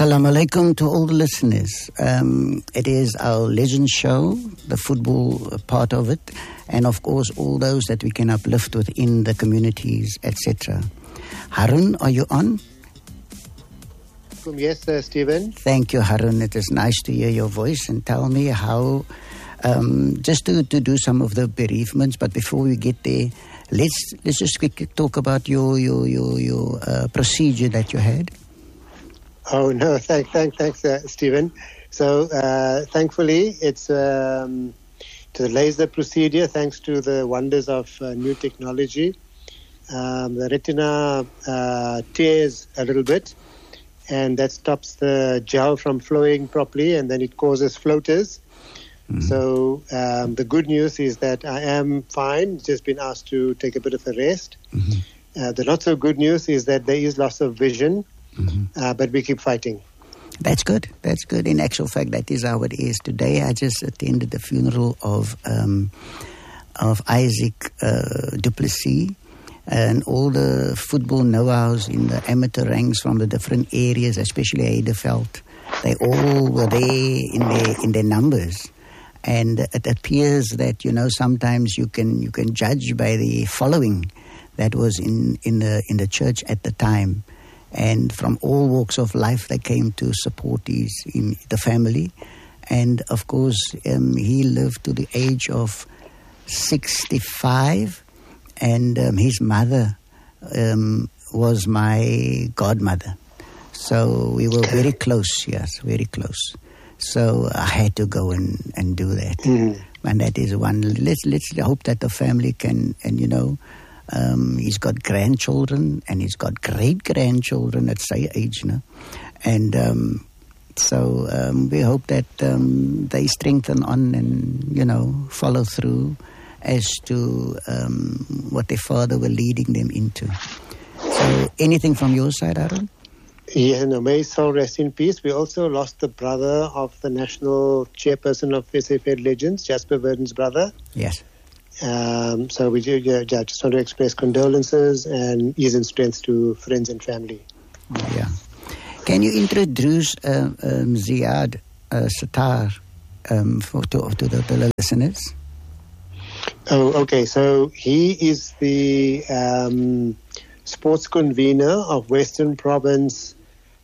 Assalamu alaikum to all the listeners. It is our Legends show, the football part of it, and of course all those that we can uplift within the communities, etc. Harun, are you on? Yes, Stephen. Thank you, Harun. It is nice to hear your voice, and tell me how, just to do some of the bereavements, but before we get there, let's just quickly talk about your procedure that you had. Oh no, thanks, Stephen. So thankfully, it's to the laser procedure. Thanks to the wonders of new technology, the retina tears a little bit, and that stops the gel from flowing properly, and then it causes floaters. Mm-hmm. So the good news is that I am fine. Just been asked to take a bit of a rest. Mm-hmm. The not so good news is that there is loss of vision. Mm-hmm. But we keep fighting. That's good. That's good. In actual fact, that is how it is. Today, I just attended the funeral of Isaac du Plessis, and all the football know-hows in the amateur ranks from the different areas, especially Heideveld. They all were there in their numbers, and it appears that sometimes you can judge by the following that was in the church at the time. And from all walks of life, they came to support the family. And, of course, he lived to the age of 65. And his mother was my godmother. So we were very close, yes, very close. So I had to go and do that. Mm. And that is one. Let's hope that the family can, he's got grandchildren and he's got great-grandchildren at say age now. And so we hope that they strengthen on and, follow through as to what their father were leading them into. So anything from your side, Aaron? Yeah, no, may his soul rest in peace. We also lost the brother of the national chairperson of SAFL Legends, Jasper Verden's brother. Yes. So we just want to express condolences and ease and strength to friends and family. Yeah. Can you introduce Ziad Sattar to the listeners? Oh, okay. So he is the sports convener of Western Province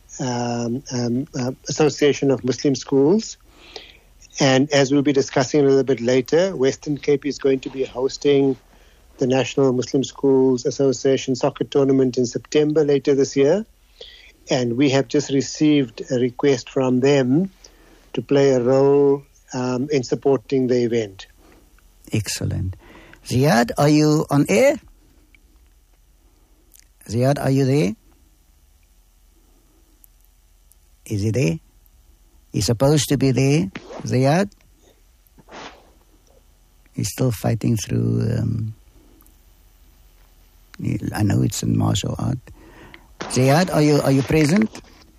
Association of Muslim Schools. And as we'll be discussing a little bit later, Western Cape is going to be hosting the National Muslim Schools Association soccer tournament in September later this year. And we have just received a request from them to play a role in supporting the event. Excellent. Ziad, are you on air? Ziad, are you there? Is he there? He's supposed to be there, Ziad. He's still fighting through. I know it's in martial art. Ziad, are you present?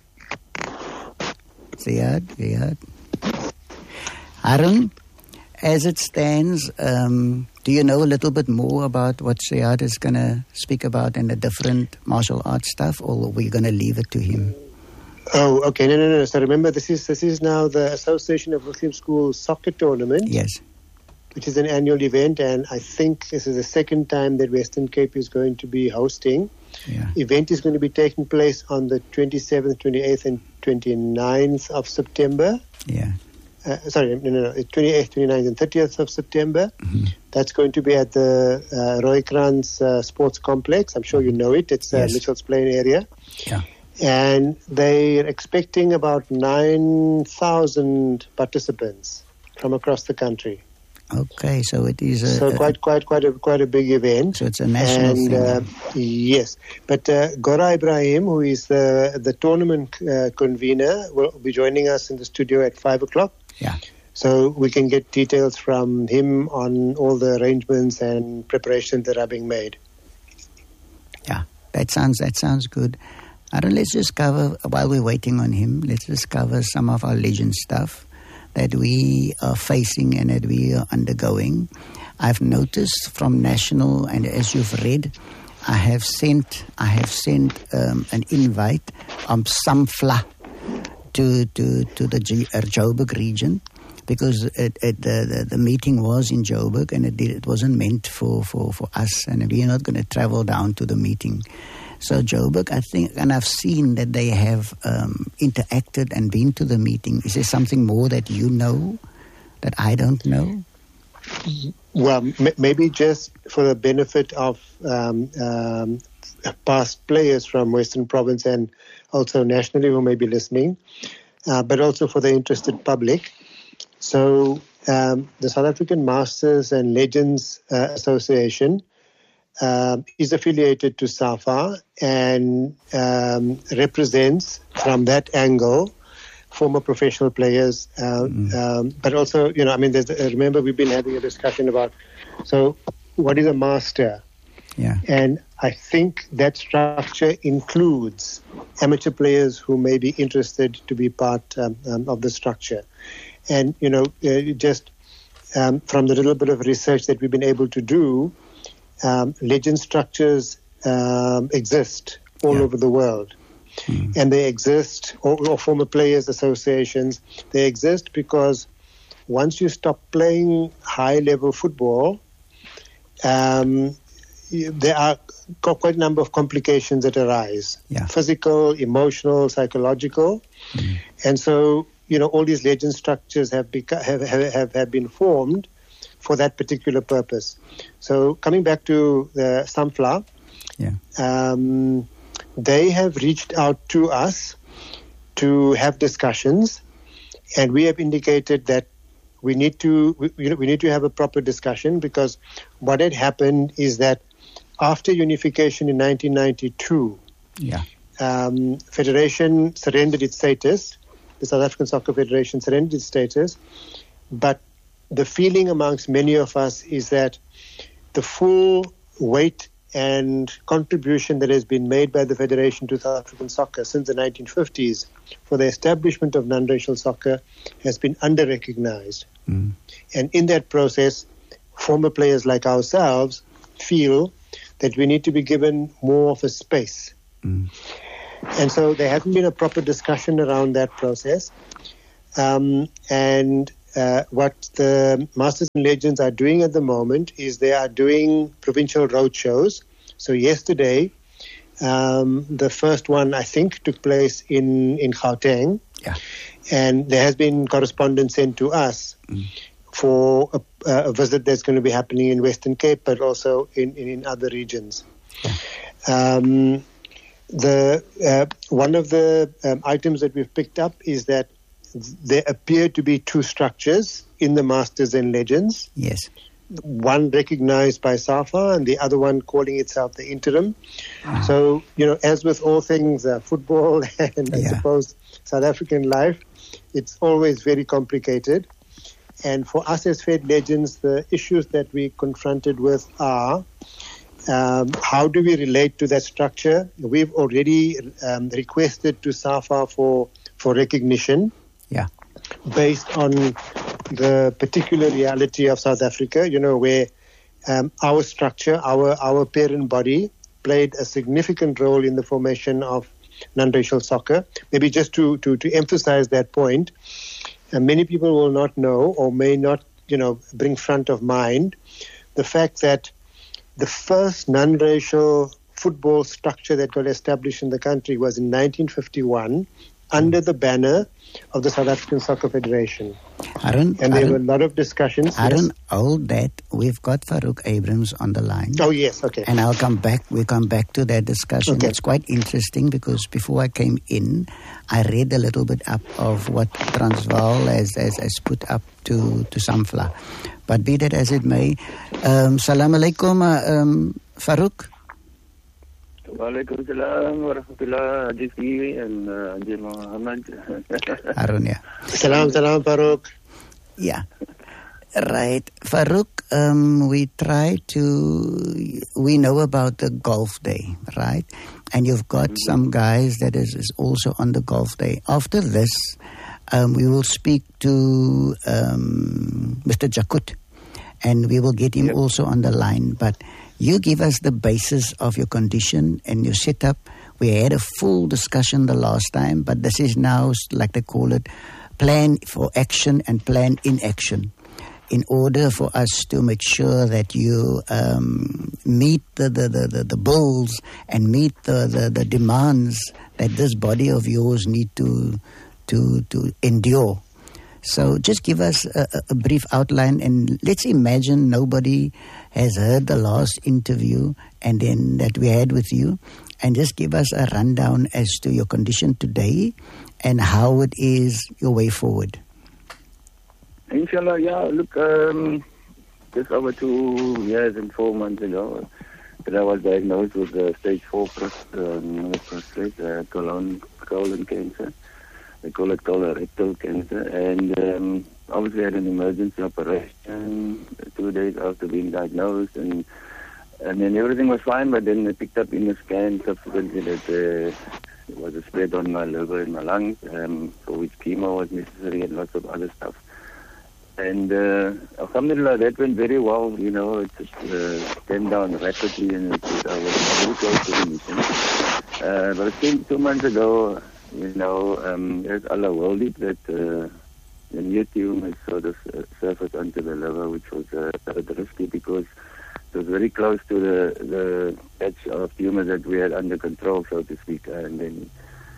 Ziad. Harun, as it stands, do you know a little bit more about what Ziad is going to speak about and the different martial arts stuff, or are we going to leave it to him? Oh, okay. No. So remember, this is now the Association of Muslim Schools soccer tournament. Yes. Which is an annual event, and I think this is the second time that Western Cape is going to be hosting. Yeah. Event is going to be taking place on the 27th, 28th, and 29th of September. Yeah. 28th, 29th, and 30th of September. Mm-hmm. That's going to be at the Rooikrans Sports Complex. I'm sure you know it. It's Mitchell's Plain area. Yeah. And they're expecting about 9,000 participants from across the country. Okay, so it is quite a big event. So it's a national thing. Yes, but Gora Ibrahim, who is the tournament convener, will be joining us in the studio at 5:00. Yeah. So we can get details from him on all the arrangements and preparations that are being made. Yeah, that sounds good. Let's just cover, while we're waiting on him, let's just cover some of our legend stuff that we are facing and that we are undergoing. I've noticed from national, and as you've read, I have sent an invite Samfla to the Joburg region, because the meeting was in Joburg, and it wasn't meant for us, and we are not going to travel down to the meeting. So Joburg, I think, and I've seen that they have interacted and been to the meeting. Is there something more that you know that I don't know? Well, maybe just for the benefit of past players from Western Province and also nationally who may be listening, but also for the interested public. So the South African Masters and Legends Association is affiliated to SAFA and represents, from that angle, former professional players, but also, remember we've been having a discussion about, so what is a master? Yeah. And I think that structure includes amateur players who may be interested to be part of the structure. And, just from the little bit of research that we've been able to do, legend structures exist all over the world. And they exist, or former players associations, they exist because once you stop playing high-level football, there are quite a number of complications that arise, physical, emotional, psychological. And so, all these legend structures have been formed for that particular purpose. So coming back to the SAMFLA, they have reached out to us to have discussions, and we have indicated that we need to have a proper discussion, because what had happened is that after unification in 1992, Federation surrendered its status. The South African Soccer Federation surrendered its status, but the feeling amongst many of us is that the full weight and contribution that has been made by the Federation to South African soccer since the 1950s for the establishment of non-racial soccer has been under-recognized. And in that process, former players like ourselves feel that we need to be given more of a space. And so there hasn't been a proper discussion around that process. What the Masters and Legends are doing at the moment is they are doing provincial road shows. So yesterday, the first one, I think, took place in Gauteng. And there has been correspondence sent to us for a visit that's going to be happening in Western Cape, but also in other regions. One of the items that we've picked up is that there appear to be two structures in the Masters and Legends. Yes. One recognized by SAFA and the other one calling itself the interim. So, as with all things football and I suppose South African life, it's always very complicated. And for us as Fed Legends, the issues that we confronted with are how do we relate to that structure? We've already requested to SAFA for recognition. Based on the particular reality of South Africa, where our structure, our parent body played a significant role in the formation of non-racial soccer. Maybe just to emphasize that point, many people will not know or may not, bring front of mind the fact that the first non-racial football structure that got established in the country was in 1951 under the banner of the South African Soccer Federation. There were a lot of discussions. Hold that. We've got Farouk Abrahams on the line. Oh, yes, okay. And we'll come back to that discussion. Okay. It's quite interesting because before I came in, I read a little bit up of what Transvaal has put up to SAMFLA. But be that as it may, Salam alaikum, Farouk. Walaikum salam wa rahmatullah, Haji and Haji Muhammad. Arunya. Salam, Farouk. Yeah. Right. Farouk, we know about the golf day, right? And you've got some guys that is also on the golf day. After this, we will speak to Mr. Jakut, and we will get him also on the line. But you give us the basis of your condition and your setup We had a full discussion the last time, but this is now, like they call it, plan for action and plan in action, in order for us to make sure that you meet the bills and meet the demands that this body of yours need to endure. So just give us a brief outline, and let's imagine nobody has heard the last interview and then that we had with you, and just give us a rundown as to your condition today and how it is your way forward. Inshallah, yeah, look, just over 2 years and 4 months ago, that I was diagnosed with stage 4 prostate, colon cancer. They call it colorectal cancer, and obviously had an emergency operation 2 days after being diagnosed, and then everything was fine, but then they picked up in the scan subsequently that there was a spread on my liver and my lungs, for which chemo was necessary and lots of other stuff. And alhamdulillah, that went very well, you know, it just came down rapidly, and I was very close to remission. But I think 2 months ago, you know, as Allah willed it, that a new tumor sort of surfaced onto the liver, which was risky because it was very close to the patch of tumor that we had under control, so to speak. And then,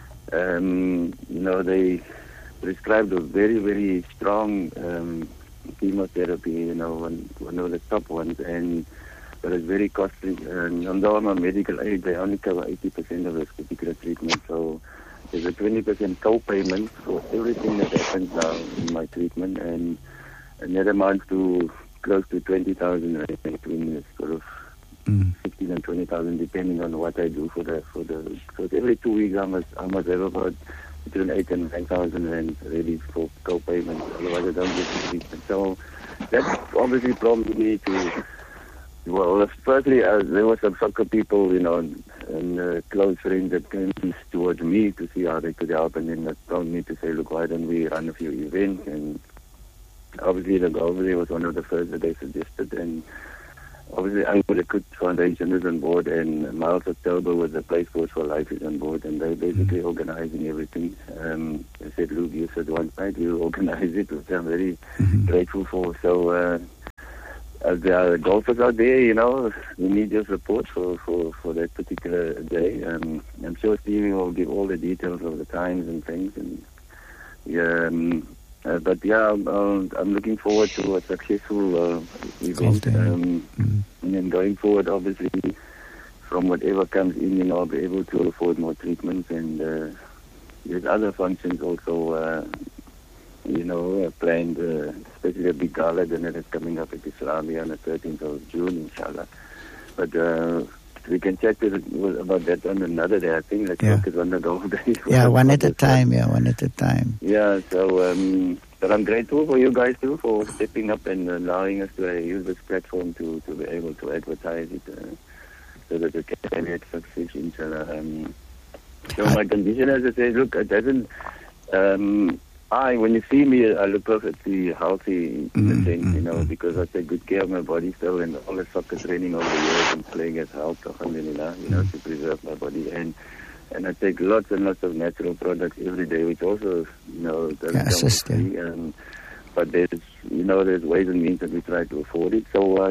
you know, they prescribed a very, very strong chemotherapy, you know, one of the top ones, but it's very costly. And although I'm a medical aid, they only cover 80% of this particular treatment, so there's a 20% co-payment for everything that happens now in my treatment, and that amounts to close to 20,000, right, between sort of 15 and 20,000, depending on what I do for the. So every 2 weeks I must have about between 8 and 9,000 rand ready for co-payment. Otherwise, I don't get the treatment. So that obviously prompted me to. Well, firstly, there were some soccer people, you know, and close friends that came towards me to see how they could help, and then that prompted me to say, look, why don't we run a few events? And obviously, the Goverley was one of the first that they suggested, and obviously, Anglo Good Foundation is on board, and Miles October with the Play Sports for Life is on board, and they're basically organizing everything. They said, look, you said one night, you organize it, which I'm very grateful for. So, there are golfers out there, you know, we need your support for that particular day. I'm sure Stevie will give all the details of the times and things. And yeah, but yeah, I'm looking forward to a successful event. And then going forward, obviously, from whatever comes in, you know, I'll be able to afford more treatments. And there's other functions also, you know, planned, especially a big gala dinner that's coming up at Islami on the 13th of June, inshallah. But we can chat about that on another day. I think let's focus on the golf day. Yeah, one at a time. Yeah, so but I'm grateful for you guys too for stepping up and allowing us to use this platform to be able to advertise it so that we can get success, inshallah. So my condition, as I said, look, it doesn't. When you see me, I look perfectly healthy in the sense, you know, because I take good care of my body still, and all the soccer training over the years and playing has helped, alhamdulillah, you know, to preserve my body. And I take lots and lots of natural products every day, which also, you know, doesn't come free. But there's ways and means that we try to afford it. So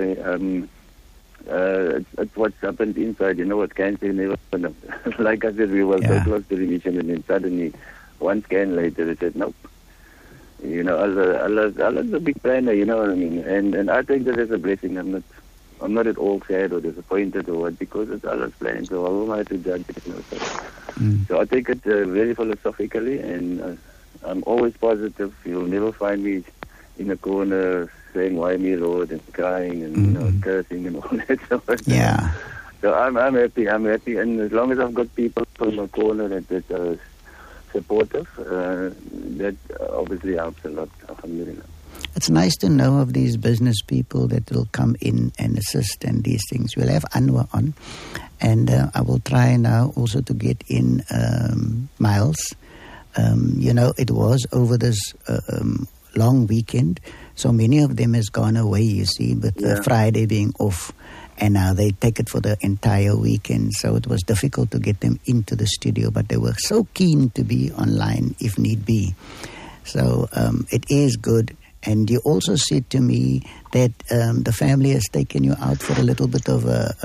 it's what's happened inside, you know, what cancer never happened. Like I said, we were so close to remission, and then suddenly, one scan later, they said, nope. You know, Allah's a big planner, you know what I mean? And I think that is a blessing. I'm not at all sad or disappointed or what, because it's Allah's plan. So how am I to judge it? You know? So I take it very philosophically, and I'm always positive. You'll never find me in a corner saying, why me, Lord, and crying and, you know, cursing and all that. So I'm happy. And as long as I've got people in my corner that supportive, that obviously helps a lot, alhamdulillah. It's nice to know of these business people that will come in and assist and these things. We'll have Anwar on, and I will try now also to get in Miles. You know, it was over this long weekend. So many of them has gone away, you see, with Friday being off. And now they take it for the entire weekend. So it was difficult to get them into the studio, but they were so keen to be online if need be. So it is good. And you also said to me that the family has taken you out for a little bit of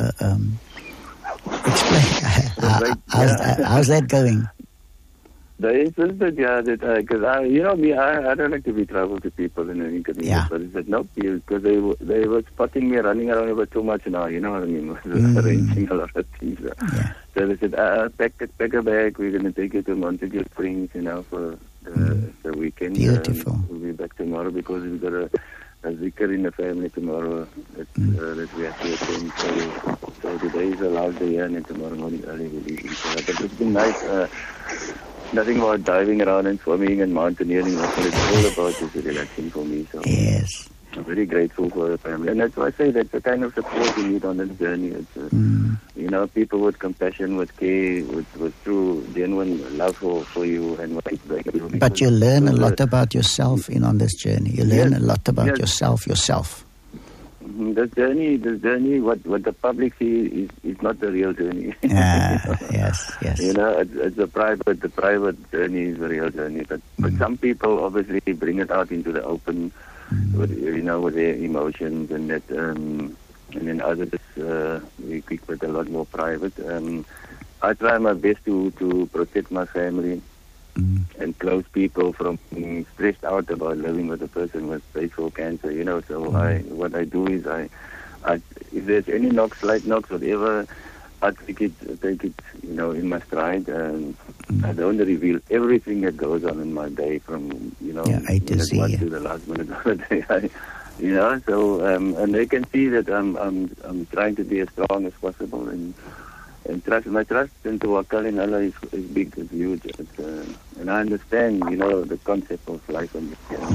explain. How's that going? They insisted, because I don't like to be trouble to people and anything. Yeah. But they said, nope, because they were spotting me running around about too much now, you know what I mean? Arranging a lot of things. Yeah. So they said, pack a bag, we're going to take you to Montague Springs, for the weekend. Beautiful. We'll be back tomorrow because we've got a zikr in the family tomorrow that we have to attend. So today is a last day and tomorrow morning early we'll leave. But it's been nice. Nothing about diving around and swimming and mountaineering. That's what it's all about, is relaxing for me. So yes. I'm very grateful for the family. And that's why I say that's the kind of support you need on this journey. It's, people with compassion, with care, with true, genuine love for you and what it's like. But you learn a lot about yourself on this journey. You learn a lot about yourself. This journey, what the public sees is not the real journey. Yes. It's the private journey is the real journey. But some people obviously bring it out into the open, with their emotions and that, and then others we keep it a lot more private. I try my best to protect my family and close people from being stressed out about living with a person with stage 4 cancer, So what I do is I if there's any slight knocks, whatever, I take it, in my stride, and I don't reveal everything that goes on in my day from, A to Z, to the last minute of the day. So and they can see that I'm trying to be as strong as possible and trust. My trust in Tawakkal in Allah is big, it's huge. And I understand, the concept of life and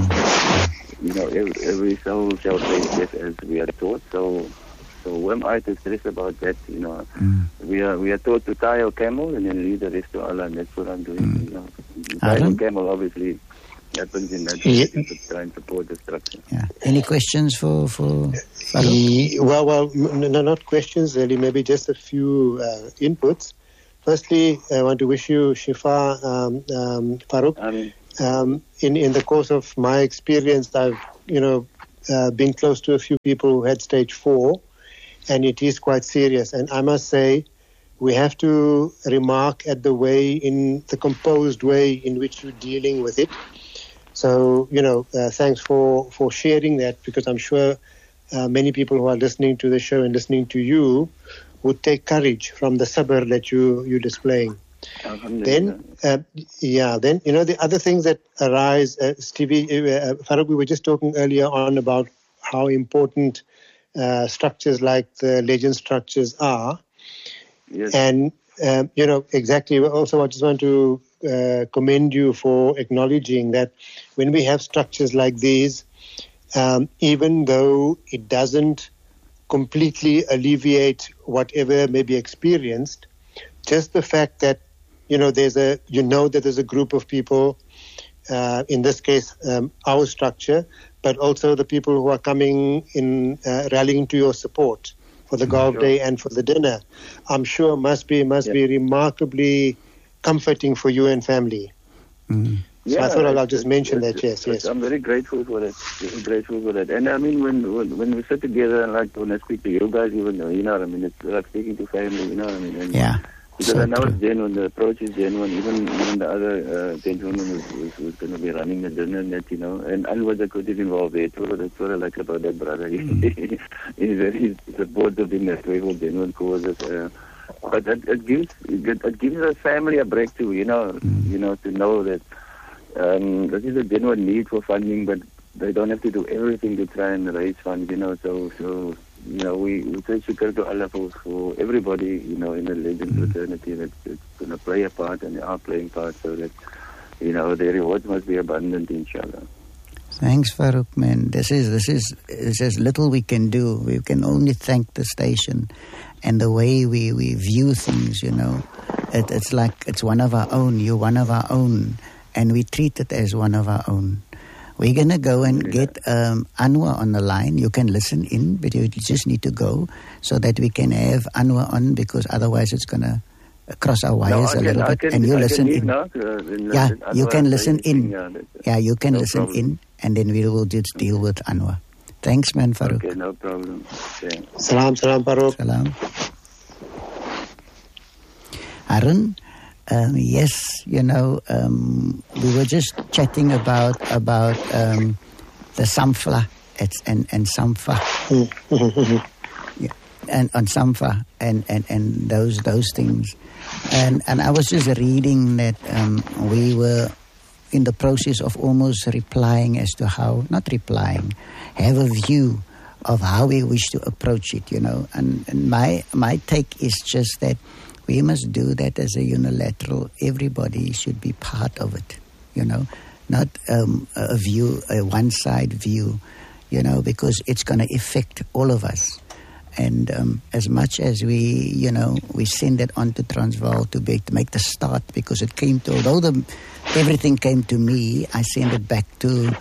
every soul shall face death as we are taught. So who am I to stress about that? We are taught to tie our camel and then leave the rest to Allah, and that's what I'm doing. Tying a camel obviously happens in that to try and support the structure. Yeah. Any questions for Well, no, not questions really. Maybe just a few inputs. Firstly, I want to wish you Shifa, Farouk. In the course of my experience, I've been close to a few people who had stage 4, and it is quite serious. And I must say, we have to remark at the composed way in which you're dealing with it. So, thanks for sharing that, because I'm sure many people who are listening to the show and listening to you would take courage from the sabr that you're displaying. Then, the other things that arise, Stevie, Farouk, we were just talking earlier on about how important structures like the legend structures are. Yes. And, exactly. Also, I just want to commend you for acknowledging that when we have structures like these, even though it doesn't completely alleviate whatever may be experienced, just the fact that there's a group of people, in this case our structure, but also the people who are coming in, rallying to your support for the golf day and for the dinner, I'm sure must be remarkably comforting for you and family. So I thought I'll just mention that. Yes. I'm very grateful for that. And I mean, when we sit together and like when I speak to you guys, even what I mean, it's like speaking to family, what I mean. And because I know it's genuine, the approach is genuine. Even the other gentleman who's going to be running the dinner and that, and Alwada could be involved there. That's what I like about that brother. He's very supportive in that way for genuine causes. But it gives a family a breakthrough, to know that this is a genuine need for funding, but they don't have to do everything to try and raise funds, So we say shukr to Allah for everybody, in the legend fraternity that's going to play a part and they are playing part, so that, their rewards must be abundant, inshallah. Thanks, Farouk, man. This is little we can do. We can only thank the station and the way we view things, It's like it's one of our own. You're one of our own. And we treat it as one of our own. We're going to go and get Anwar on the line. You can listen in, but you just need to go so that we can have Anwar on, because otherwise it's going to cross our wires a little bit. And you listen in. You can listen in. You can listen in, and then we will just deal with Anwar. Thanks, man, Farouk. Okay, no problem. Okay. Salam, Farouk. Salam. Arun, yes, we were just chatting about the Samfa and Samfa. And on Samfa and those things. And I was just reading that we were in the process of almost replying as to how, not replying, have a view of how we wish to approach it, And my take is just that we must do that as a unilateral. Everybody should be part of it, not a one-side view, because it's going to affect all of us. And as much as we send it on to Transvaal to make the start, because it came to, although everything came to me, I send it back to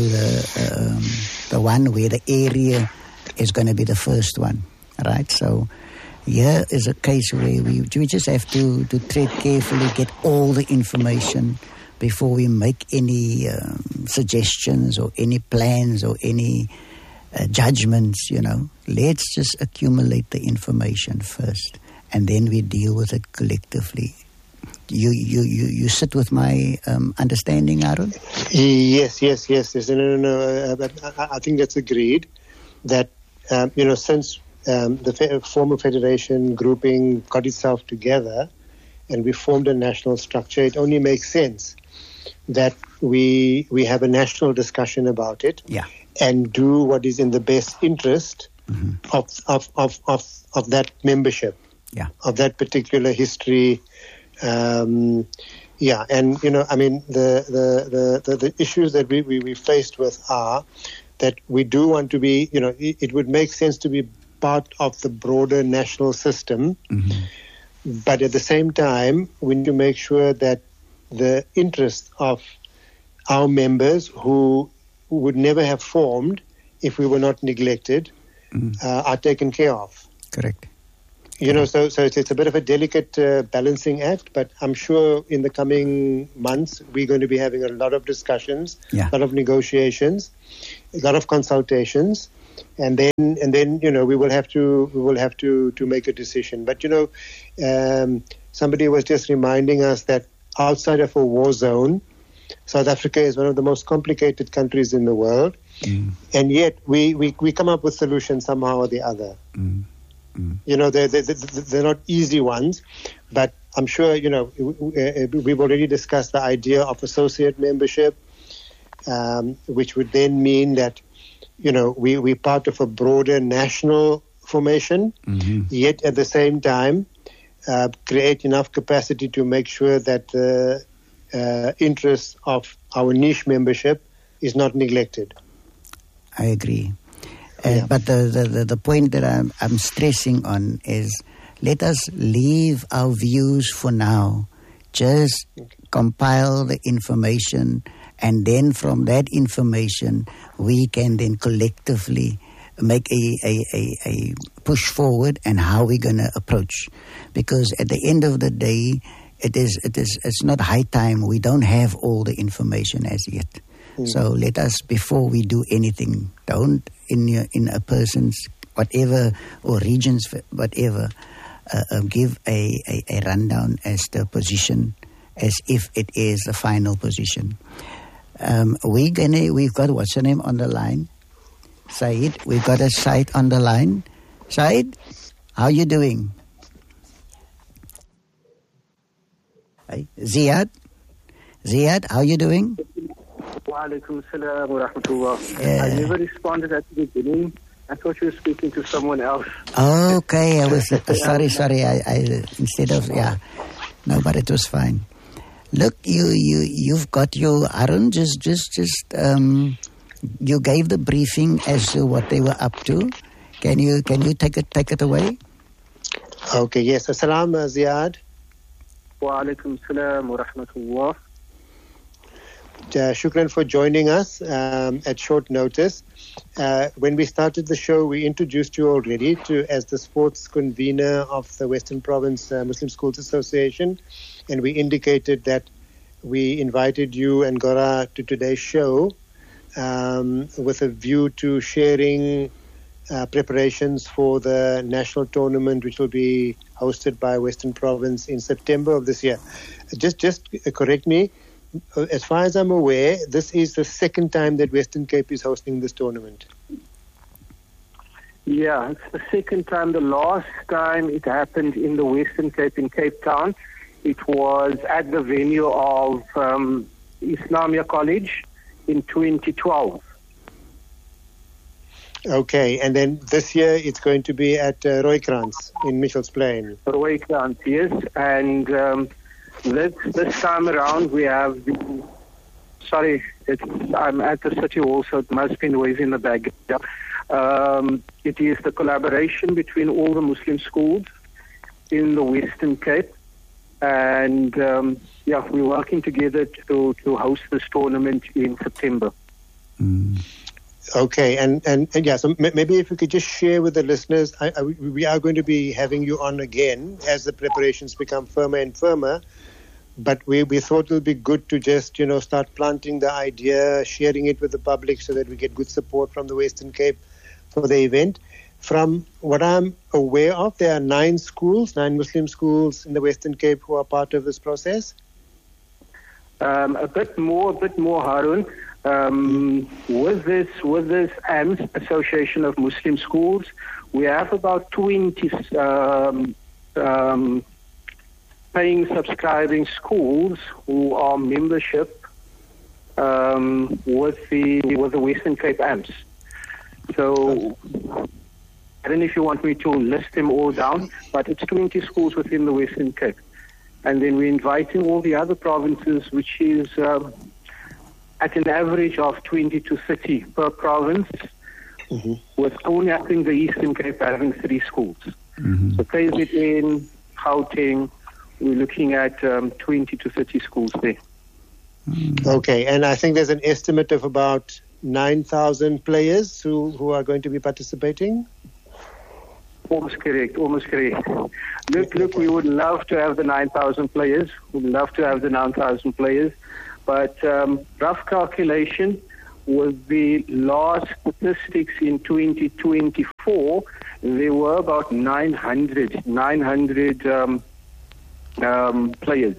the one where the area is going to be the first one, right? So here is a case where we just have to tread carefully, get all the information before we make any suggestions or any plans or any judgments, Let's just accumulate the information first, and then we deal with it collectively. You sit with my understanding, Arun? Yes. No. But I think that's agreed. That since the former federation grouping got itself together, and we formed a national structure, it only makes sense that we have a national discussion about it. Yeah. And do what is in the best interest of that membership, of that particular history. And the issues that we faced with are that we do want to be, it would make sense to be part of the broader national system, but at the same time, we need to make sure that the interests of our members who would never have formed if we were not neglected, are taken care of. Correct. So it's a bit of a delicate balancing act, but I'm sure in the coming months we're going to be having a lot of discussions, a lot of negotiations, a lot of consultations, and then we will have to make a decision. But somebody was just reminding us that outside of a war zone, South Africa is one of the most complicated countries in the world, and yet we come up with solutions somehow or the other. They're not easy ones, but I'm sure we've already discussed the idea of associate membership, which would then mean that we're part of a broader national formation, yet at the same time create enough capacity to make sure that the interests of our niche membership is not neglected. I agree. But the point that I'm stressing on is, let us leave our views for now. Just compile the information, and then from that information we can then collectively make a push forward and how we're going to approach. Because at the end of the day, it's not high time. We don't have all the information as yet. So let us, before we do anything, don't in a person's whatever or regions whatever, give a rundown as the position, as if it is the final position. We've got what's her name on the line, Said. We've got a Said on the line. Said, how you doing? Hey, Ziad, how you doing? Wa alaikum salam wa rahmatullah. I never responded at the beginning. I thought you were speaking to someone else. Okay, I was sorry. I instead of no, but it was fine. Look, you've got your Arun. Just you gave the briefing as to what they were up to. Can you take it away? Okay. Yes. Assalam, Ziad. Wa alaikum salam wa rahmatullah. Shukran for joining us at short notice. When we started the show, we introduced you already as the sports convener of the Western Province Muslim Schools Association, and we indicated that we invited you and Gora to today's show with a view to sharing preparations for the national tournament, which will be hosted by Western Province in September of this year. Just correct me. As far as I'm aware, this is the second time that Western Cape is hosting this tournament. Yeah, it's the second time. The last time it happened in the Western Cape, in Cape Town, it was at the venue of Islamia College in 2012. Okay, and then this year it's going to be at Rooikrans in Mitchell's Plain. Rooikrans, yes, and this time around we have I'm at the City Hall, so it must be noise in the background. It is the collaboration between all the Muslim schools in the Western Cape, and we're working together to host this tournament in September. Okay, and so maybe if we could just share with the listeners, we are going to be having you on again as the preparations become firmer and firmer. But we thought it would be good to just, start planting the idea, sharing it with the public so that we get good support from the Western Cape for the event. From what I'm aware of, there are 9 Muslim schools in the Western Cape who are part of this process. A bit more, Harun. With this AMS, Association of Muslim Schools, we have about 20 paying subscribing schools who are membership with the Western Cape AMS. So I don't know if you want me to list them all down, but it's 20 schools within the Western Cape. And then we're inviting all the other provinces, which is at an average of 20 to 30 per province, with only, I think, the Eastern Cape having 3 schools. So KZN, Gauteng, we're looking at 20 to 30 schools there. Okay, and I think there's an estimate of about 9,000 players who are going to be participating? Almost correct. Look, we would love to have the 9,000 players. We'd love to have the 9,000 players. But rough calculation, with the last statistics in 2024, there were about 900 players.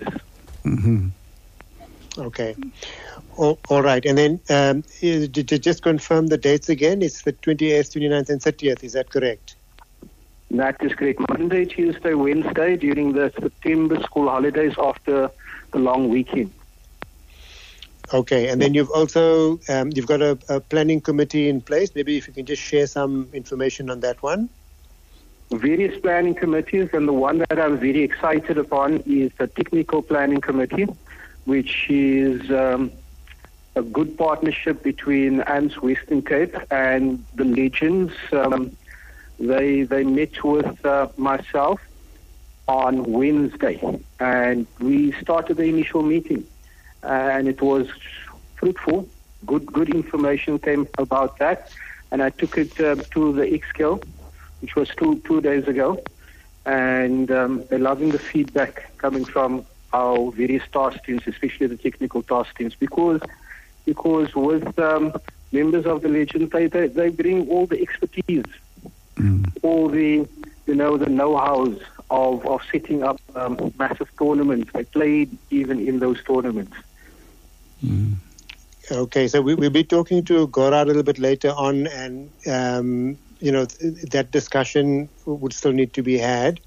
Okay. All right. And then just confirm the dates again. It's the 28th, 29th, and 30th. Is that correct? That is correct. Monday, Tuesday, Wednesday during the September school holidays after the long weekend. Okay. And then you've also you've got a planning committee in place. Maybe if you can just share some information on that one. Various planning committees, and the one that I'm very excited upon is the technical planning committee, which is a good partnership between AMS Western Cape and the Legends. They met with myself on Wednesday, and we started the initial meeting, and it was fruitful. Good information came about that, and I took it to the Exco, which was two days ago, and they're loving the feedback coming from our various task teams, especially the technical task teams, because with members of the Legends, they bring all the expertise, all the the know-hows of setting up massive tournaments. They played even in those tournaments. Okay, so we'll be talking to Gora a little bit later on, and that discussion would still need to be had.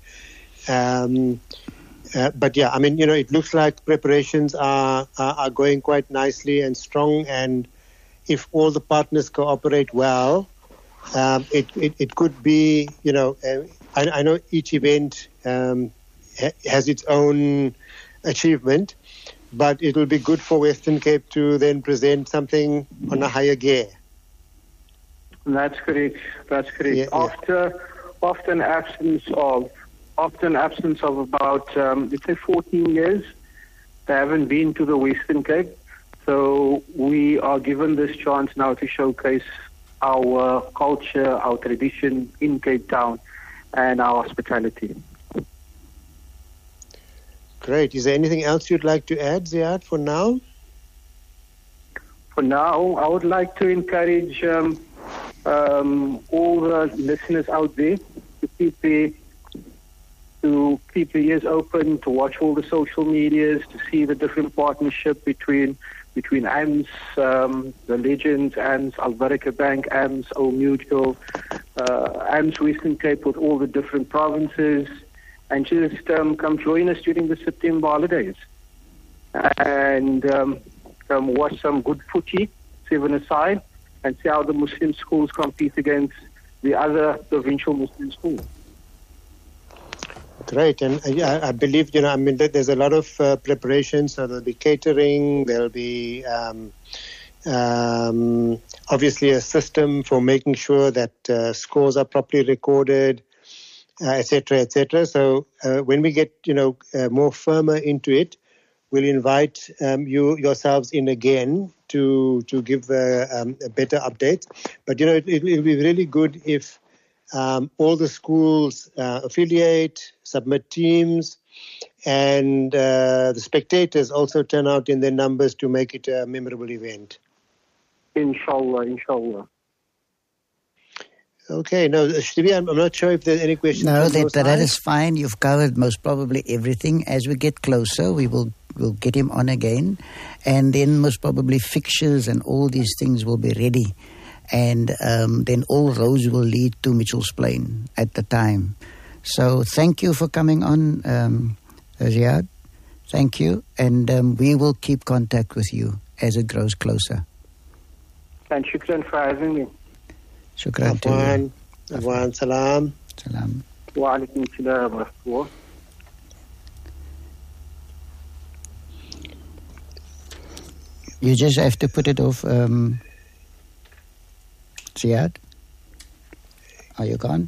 But yeah, I mean, it looks like preparations are going quite nicely and strong, and if all the partners cooperate well, it could be, I know each event has its own achievement, but it will be good for Western Cape to then present something on a higher gear. That's correct. Yeah. After an absence of about let's say 14 years, they haven't been to the Western Cape. So we are given this chance now to showcase our culture, our tradition in Cape Town, and our hospitality. Great. Is there anything else you'd like to add, Ziad, for now? For now, I would like to encourage all the listeners out there to keep their ears open, to watch all the social medias, to see the different partnership between AMS, the Legends, AMS, Alberca Bank, AMS, Old Mutual, AMS Western Cape with all the different provinces, and just come join us during the September holidays. And watch some good footy, 7-a-side, and see how the Muslim schools compete against the other provincial Muslim schools. Great, and I believe, there's a lot of preparation, so there'll be catering, there'll be obviously a system for making sure that scores are properly recorded, etc., etc. So when we get, more firmer into it, we'll invite you yourselves in again to give a better update. But, it'll be really good if all the schools affiliate, submit teams, and the spectators also turn out in their numbers to make it a memorable event. Inshallah. Okay, no, Stevie, I'm not sure if there's any questions. No, that is fine. You've covered most probably everything. As we get closer, we'll get him on again, and then most probably fixtures and all these things will be ready. And then all roads will lead to Mitchell's Plain at the time. So thank you for coming on, Ziad. Thank you. And we will keep contact with you as it grows closer. And shukran for having me. Shukran to you. Afwan, salam. Salam. Wa alaikum salam wa rahmatullah. You just have to put it off, Ziad. Are you gone?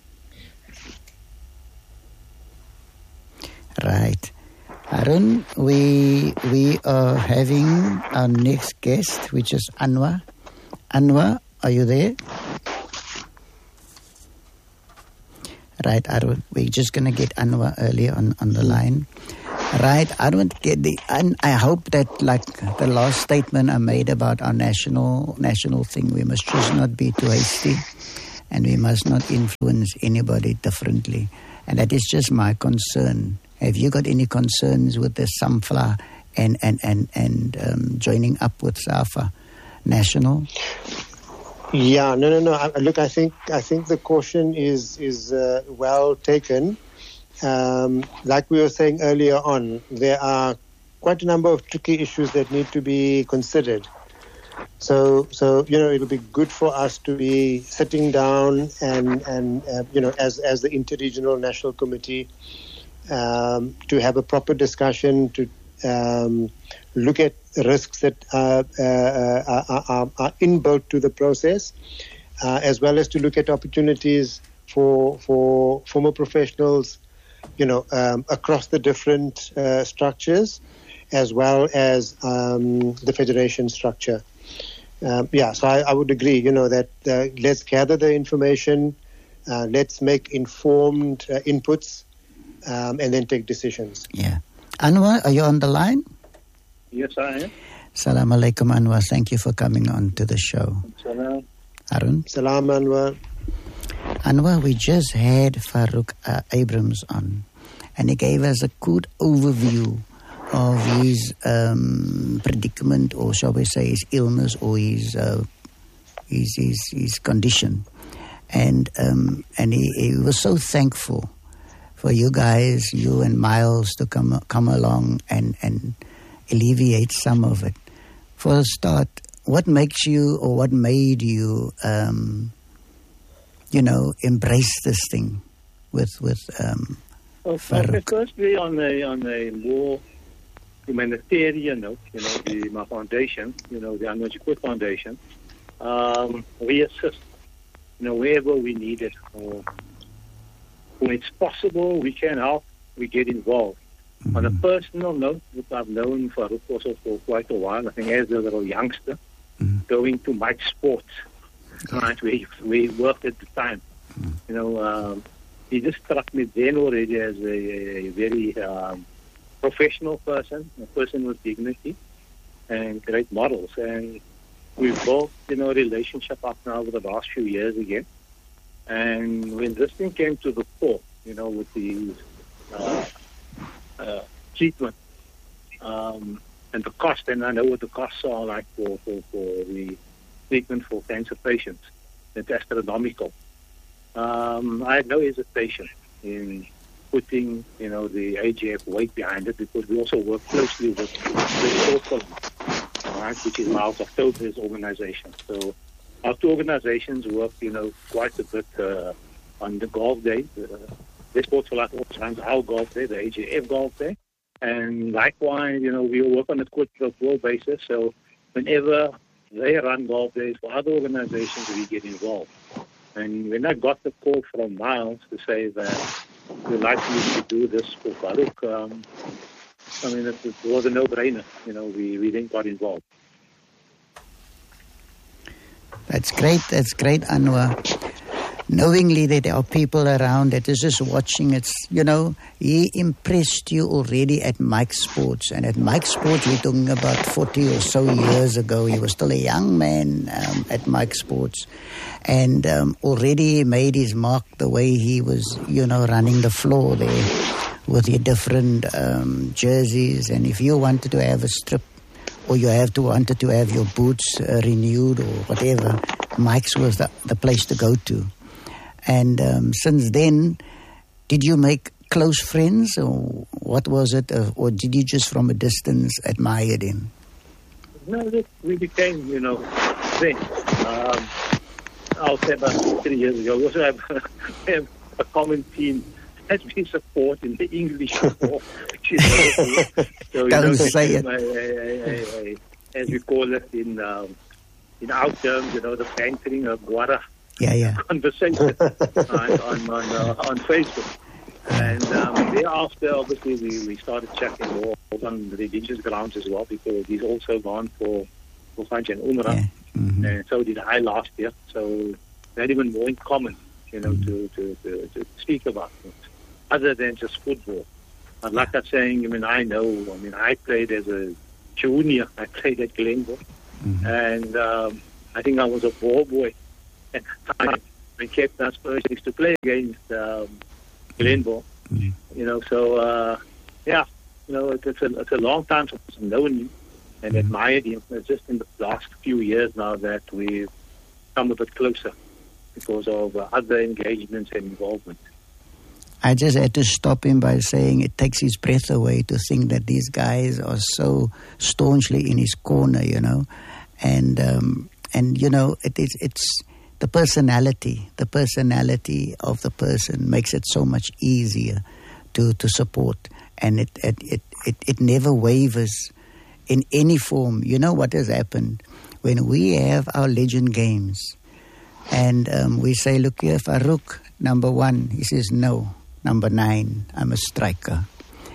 Right. Arun, we are having our next guest, which is Anwar. Anwar, are you there? Right, Arun. We're just going to get Anwar early on the line. Right, Arun, I hope that, like the last statement I made about our national thing, we must just not be too hasty, and we must not influence anybody differently. And that is just my concern. Have you got any concerns with the Samfla and joining up with SAFA National? Yeah, no. Look, I think the caution is well taken. Like we were saying earlier on, there are quite a number of tricky issues that need to be considered. So it'll be good for us to be sitting down and as the Interregional National Committee, to have a proper discussion, to look at risks that are inbuilt to the process, as well as to look at opportunities for former professionals, across the different structures, as well as the federation structure. So I would agree, that let's gather the information, let's make informed inputs, and then take decisions. Yeah. Anwar, are you on the line? Yes, I am. Salam alaikum, Anwar. Thank you for coming on to the show. Salam. Arun? Salam, Anwar. Anwar, we just had Farouk Abrams on, and he gave us a good overview of his predicament, or shall we say his illness, or his condition. And he was so thankful for you guys, you and Miles, to come along and alleviate some of it. For a start, what makes you, or what made you, embrace this thing with Farouk? Firstly, on a more humanitarian note, my foundation, the Anwar Foundation, we assist, wherever we need it. When it's possible, we can help, we get involved. On a personal note, I've known Farouk also for quite a while. I think as a little youngster, going to Mike's Sports, right, where he worked at the time. You know, he just struck me then already as a very professional person, a person with dignity and great models. And we've built, you know, a relationship up now over the last few years again. And when this thing came to the fore, you know, with the treatment and the cost, and I know what the costs are like for the treatment for cancer patients. It's astronomical. I had no hesitation in putting, you know, the AGF weight behind it, because we also work closely with the Sportful, right, which is Miles October's organization. So our two organizations work, you know, quite a bit on the golf day. The Sports for Life also runs our golf day, the AGF golf day. And likewise, you know, we work on a quarter-to-quarter basis. So whenever they run golf days for other organizations, we get involved. And when I got the call from Miles to say that we'd like you to do this for Farouk, I mean, it was a no-brainer. You know, we then got involved. That's great, Anwar. Knowingly that there are people around that is just watching, it's, you know, he impressed you already at Mike's Sports. And at Mike's Sports, we're talking about 40 or so years ago. He was still a young man at Mike's Sports. And already he made his mark the way he was, you know, running the floor there with your different jerseys. And if you wanted to have a strip, or you wanted to have your boots renewed or whatever, Mike's was the place to go to. And since then, did you make close friends, or what was it? Or did you just from a distance admire him? No, we became, you know, friends. I'll say about 3 years ago. We also have a common team that we support in the English football. So, don't say it. As we call it in our terms, you know, the bantering of Guara. Yeah. Conversation on Facebook. And thereafter, obviously, we started chatting more on the religious grounds as well, because he's also gone for Hajj and Umrah. Yeah. Mm-hmm. And so did I last year. So we had even more in common, you know, to speak about things, other than just football. And like I'm saying, I played as a junior. I played at Glenville. Mm-hmm. And I think I was a ball boy at the time when Cape Town Spurs used to play against Glenville. Mm-hmm. You know, so, you know, it's a long time since I've known him and admired him. It's just in the last few years now that we've come a bit closer because of other engagements and involvement. I just had to stop him by saying it takes his breath away to think that these guys are so staunchly in his corner, you know. And you know, it's the personality of the person makes it so much easier to support, and it never wavers in any form. You know what has happened when we have our legend games, and we say, look here, Farouk, number 1. He says, no, number 9, I'm a striker.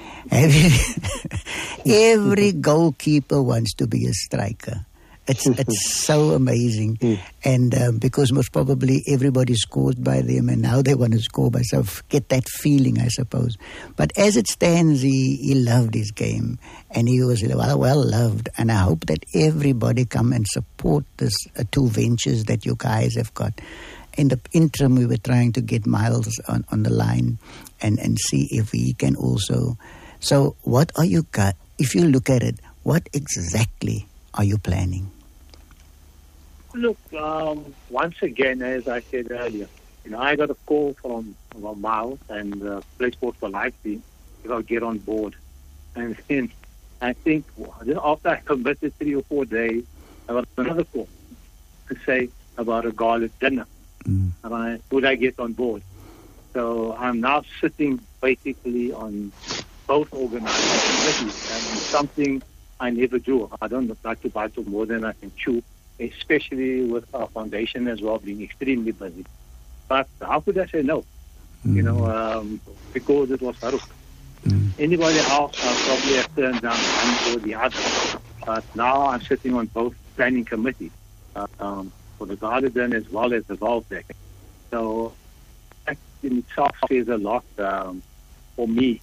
Every goalkeeper wants to be a striker. It's so amazing. And because most probably everybody scored by them, and now they want to score by themselves. Get that feeling, I suppose. But as it stands, he loved his game, and he was well loved. And I hope that everybody come and support this 2 ventures that you guys have got. In the interim, we were trying to get Miles on the line and see if he can also. So what are you got? If you look at it, what exactly are you planning? Look, once again, as I said earlier, you know, I got a call from Miles and Play Sport for Life team if I'll get on board. And then I think after I committed 3 or 4 days, I got another call to say about a gala dinner. Would I get on board? So I'm now sitting basically on both organizations, and something I never do. I don't like to bite off more than I can chew, especially with our foundation as well being extremely busy. But how could I say no? You know, because it was Farouk. Anybody else I'll probably have turned down one or the other. But now I'm sitting on both planning committees for the garden as well as the golf deck. So that in itself says a lot for me,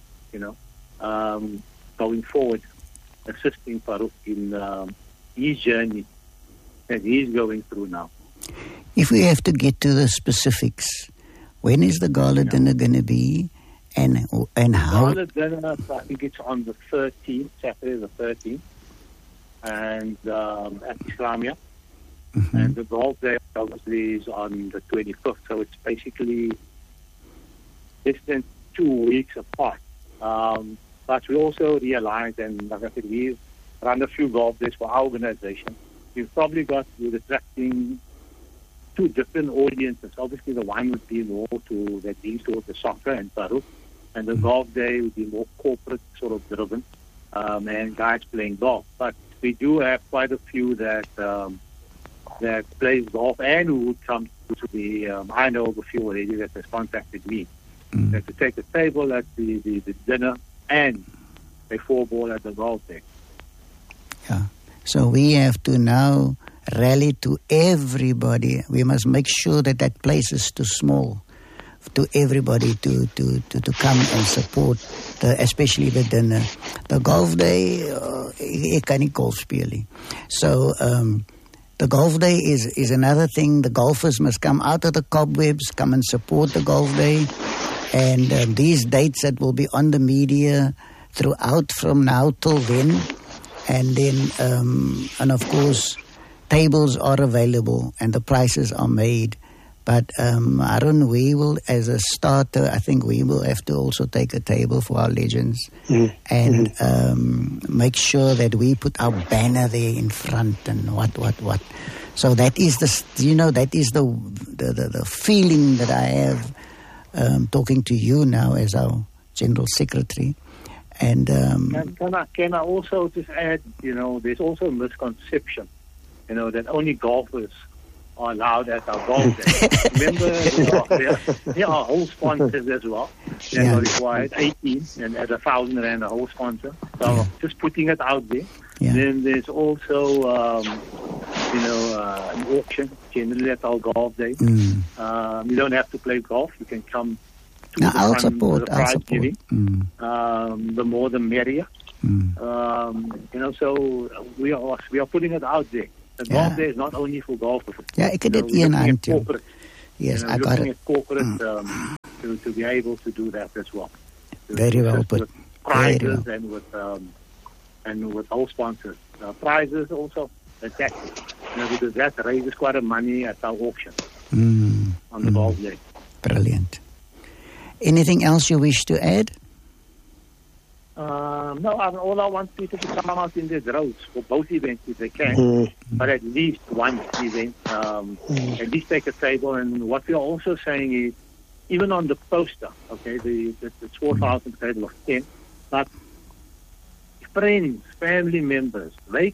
going forward, assisting Farouk in his journey that he's going through now. If we have to get to the specifics, when is the gala dinner going to be, and how? The gala dinner, I think it's on the 13th, Saturday the 13th, and at Islamia. Mm-hmm. And the golf day obviously is on the 25th, so it's basically less than 2 weeks apart. But we also realized, and like I said, we've run a few golf days for our organization. We've probably got with attracting two different audiences. Obviously, the one would be more that leans towards the soccer and Farouk, and the golf day would be more corporate sort of driven, and guys playing golf. But we do have quite a few that plays golf and who would come to the. I know of a few already that has contacted me that to take a table at the dinner and a 4-ball at the golf day. Yeah. So we have to now rally to everybody. We must make sure that place is too small to everybody to come and support, especially the dinner. The golf day, ek kan nie golf speel nie. So the golf day is another thing. The golfers must come out of the cobwebs, come and support the golf day. And these dates that will be on the media throughout from now till then. And then, and of course, tables are available and the prices are made. But Arun, we will, as a starter, I think we will have to also take a table for our legends and make sure that we put our banner there in front and what. So that is the feeling that I have talking to you now as our General Secretary. And can I also just add, there's also a misconception, that only golfers are allowed at our golf day. Remember, there are whole sponsors as well. They are required 18 and at 1,000 rand a whole sponsor. So just putting it out there. Yeah. Then there's also, an auction generally at our golf day. You don't have to play golf. You can come to I'll support. Giving. The more the merrier. So we are putting it out there. The golf day is not only for golfers. Yeah, I could do it corporate. Yes, I got looking it. At corporate to be able to do that as well. Very well put. With prizes and with whole sponsors. Prizes also fantastic. Because that raises quite a money at our auction on the golf day. Brilliant. Anything else you wish to add? No, all I want people to come out in the roads for both events if they can, but at least one event, at least take a table. And what we are also saying is, even on the poster, okay, the 4,000 table of 10, but friends, family members, they